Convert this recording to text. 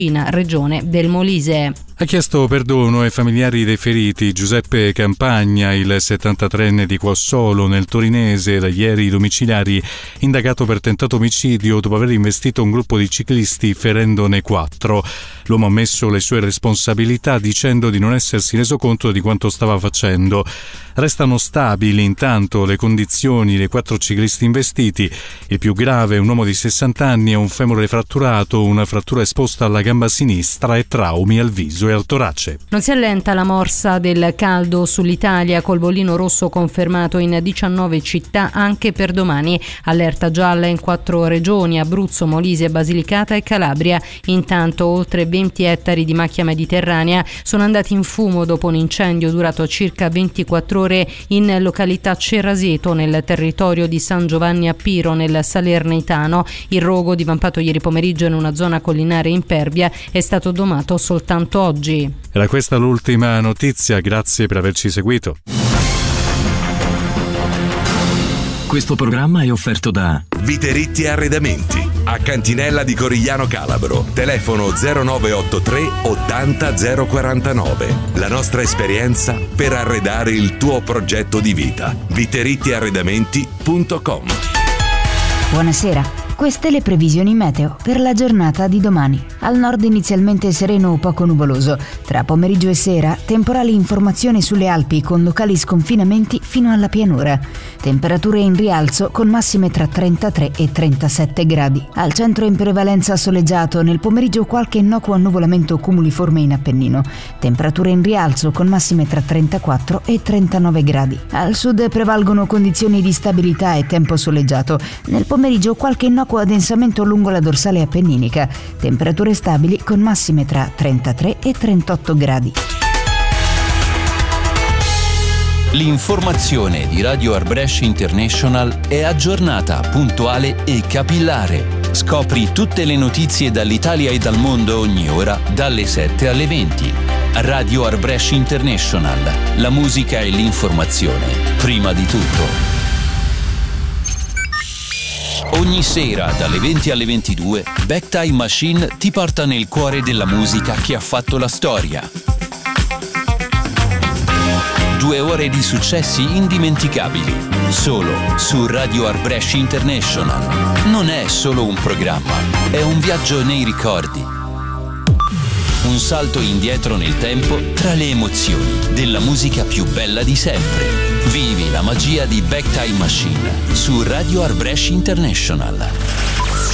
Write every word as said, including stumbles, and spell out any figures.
in regione del Molise. Ha chiesto perdono ai familiari dei feriti. Giuseppe Campagna, il settantatreenne di Quassolo nel Torinese, da ieri domiciliari, indagato per tentato omicidio dopo aver investito un gruppo di ciclisti ferendone quattro. L'uomo ha ammesso le sue responsabilità dicendo di non essersi reso conto di quanto stava facendo. Restano stabili intanto le condizioni dei quattro ciclisti investiti. Il più grave, un uomo di sessanta anni, ha un femore fratturato, una frattura esposta alla gamba sinistra e traumi al viso e al torace. Non si allenta la morsa del caldo sull'Italia, col bollino rosso confermato in diciannove città anche per domani. Allerta gialla in quattro regioni: Abruzzo, Molise, Basilicata e Calabria. Intanto oltre venti ettari di macchia mediterranea sono andati in fumo dopo un incendio durato circa ventiquattro ore in località Ceraseto, nel territorio di San Giovanni a Piro, nel Salernitano. Il rogo, divampato ieri pomeriggio in una zona collinare impervia, è stato domato soltanto oggi. Era questa l'ultima notizia, grazie per averci seguito. Questo programma è offerto da Viteritti Arredamenti, a Cantinella di Corigliano Calabro. Telefono zero nove otto tre ottanta zero quarantanove. La nostra esperienza per arredare il tuo progetto di vita. viteritti arredamenti punto com. Buonasera. Queste le previsioni meteo per la giornata di domani. Al nord inizialmente sereno o poco nuvoloso. Tra pomeriggio e sera temporali in formazione sulle Alpi con locali sconfinamenti fino alla pianura. Temperature in rialzo con massime tra trentatré e trentasette gradi. Al centro in prevalenza soleggiato, nel pomeriggio qualche innocuo annuvolamento cumuliforme in Appennino. Temperature in rialzo con massime tra trentaquattro e trentanove gradi. Al sud prevalgono condizioni di stabilità e tempo soleggiato. Nel pomeriggio qualche innocuo addensamento lungo la dorsale appenninica. Temperature stabili con massime tra trentatré e trentotto gradi. L'informazione di Radio Arbresh International è aggiornata, puntuale e capillare. Scopri tutte le notizie dall'Italia e dal mondo ogni ora, dalle sette alle venti. Radio Arbresh International. La musica e l'informazione, prima di tutto. Ogni sera dalle venti alle ventidue, Backtime Machine ti porta nel cuore della musica che ha fatto la storia. Due ore di successi indimenticabili, solo su Radio Arbresh International. Non è solo un programma, è un viaggio nei ricordi. Un salto indietro nel tempo tra le emozioni della musica più bella di sempre. Vivi la magia di Backtime Machine su Radio Arbresh International.